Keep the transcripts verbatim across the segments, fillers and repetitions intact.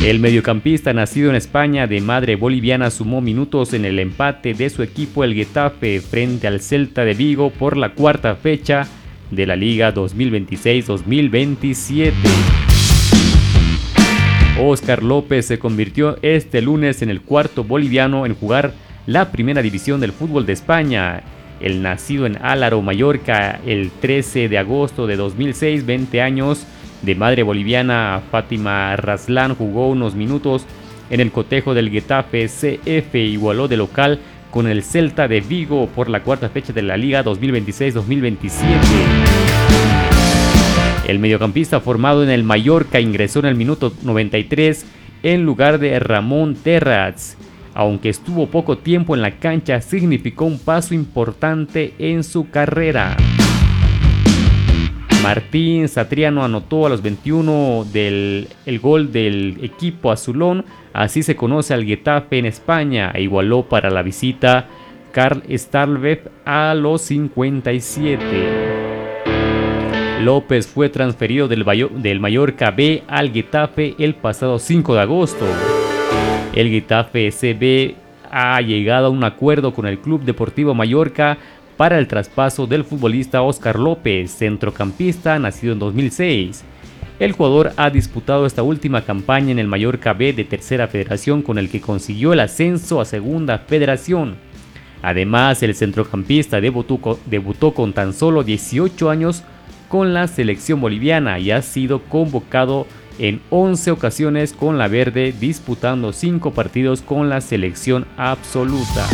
El mediocampista nacido en España de madre boliviana sumó minutos en el empate de su equipo el Getafe frente al Celta de Vigo por la cuarta fecha de la Liga dos mil veintiséis dos mil veintisiete. Óscar López se convirtió este lunes en el cuarto boliviano en jugar la primera división del fútbol de España. El nacido en Álaro, Mallorca, el trece de agosto de dos mil seis, veinte años, de madre boliviana, Fátima Raslan, jugó unos minutos en el cotejo del Getafe C F, igualó de local con el Celta de Vigo por la cuarta fecha de la Liga dos mil veintiséis dos mil veintisiete. El mediocampista formado en el Mallorca ingresó en el minuto noventa y tres en lugar de Ramón Terrats. Aunque estuvo poco tiempo en la cancha, significó un paso importante en su carrera. Martín Satriano anotó a los veintiuno del el gol del equipo azulón, así se conoce al Getafe en España, e igualó para la visita Karl Starlef a los cincuenta y siete. López fue transferido del, Bayo, del Mallorca B al Getafe el pasado cinco de agosto. El Getafe C B ha llegado a un acuerdo con el Club Deportivo Mallorca para el traspaso del futbolista Óscar López, centrocampista nacido en dos mil seis. El jugador ha disputado esta última campaña en el Mallorca B de Tercera Federación, con el que consiguió el ascenso a Segunda Federación. Además, el centrocampista debutó, debutó con tan solo dieciocho años con la selección boliviana y ha sido convocado en once ocasiones con la verde, disputando cinco partidos con la selección absoluta.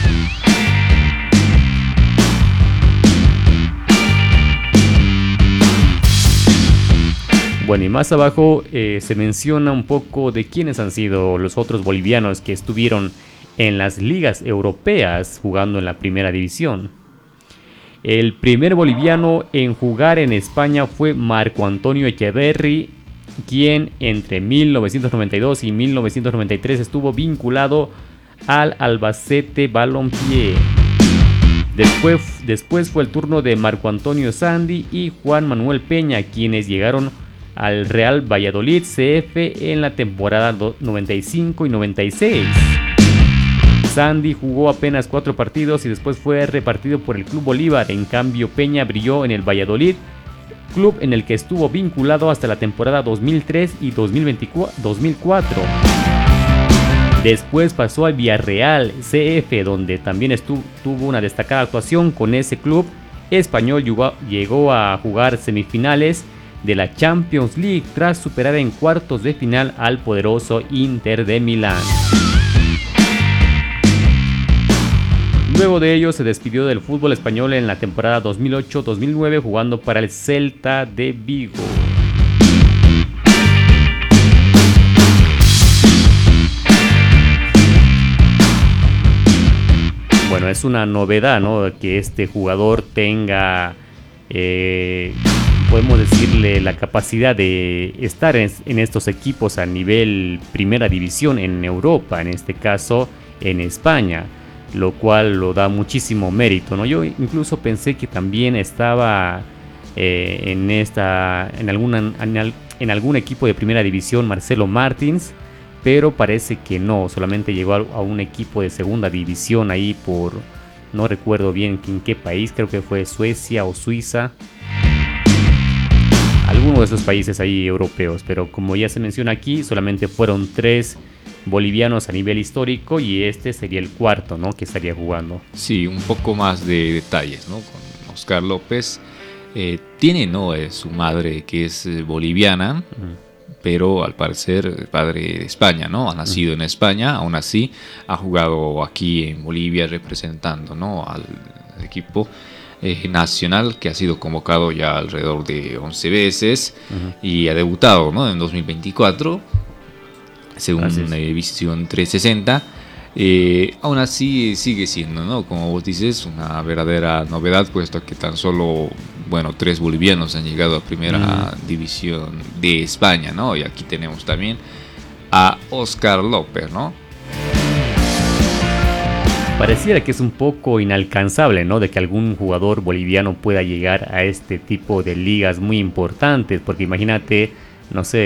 Bueno, y más abajo eh, se menciona un poco de quiénes han sido los otros bolivianos que estuvieron en las ligas europeas jugando en la primera división. El primer boliviano en jugar en España fue Marco Antonio Echeverri, quien entre mil novecientos noventa y dos y mil novecientos noventa y tres estuvo vinculado al Albacete Balompié. Después, después fue el turno de Marco Antonio Sandi y Juan Manuel Peña, quienes llegaron al Real Valladolid C F en la temporada noventa y cinco y noventa y seis. Sandi jugó apenas cuatro partidos y después fue repartido por el Club Bolívar. En cambio, Peña brilló en el Valladolid, club en el que estuvo vinculado hasta la temporada dos mil tres y dos mil cuatro. Después pasó al Villarreal C F, donde también estuvo, tuvo una destacada actuación. Con ese club español llegó, llegó a jugar semifinales de la Champions League tras superar en cuartos de final al poderoso Inter de Milán. Luego de ello se despidió del fútbol español en la temporada dos mil ocho dos mil nueve jugando para el Celta de Vigo. Bueno, es una novedad, ¿no?, que este jugador tenga, eh, podemos decirle, la capacidad de estar en, en estos equipos a nivel primera división en Europa, en este caso en España, lo cual lo da muchísimo mérito, ¿no? Yo incluso pensé que también estaba eh, en esta, en alguna, en, en algún equipo de primera división Marcelo Martins, pero parece que no, solamente llegó a, a un equipo de segunda división ahí por, no recuerdo bien en qué país, creo que fue Suecia o Suiza, alguno de esos países ahí europeos, pero como ya se menciona aquí, solamente fueron tres bolivianos a nivel histórico y este sería el cuarto, ¿no?, que estaría jugando. Sí, un poco más de detalles, ¿no? Con Óscar López eh, tiene, ¿no?, eh, su madre que es eh, boliviana, uh-huh. pero al parecer padre de España, ¿no? Ha nacido uh-huh. en España, aún así ha jugado aquí en Bolivia representando, ¿no?, al equipo eh, nacional, que ha sido convocado ya alrededor de once veces uh-huh. y ha debutado, ¿no?, en dos mil veinticuatro. Según eh, Visión trescientos sesenta, eh, aún así sigue siendo, ¿no?, como vos dices, una verdadera novedad, puesto que tan solo, bueno, tres bolivianos han llegado a primera mm. división de España, ¿no? Y aquí tenemos también a Óscar López, ¿no? Pareciera que es un poco inalcanzable, ¿no?, de que algún jugador boliviano pueda llegar a este tipo de ligas muy importantes, porque imagínate, no sé,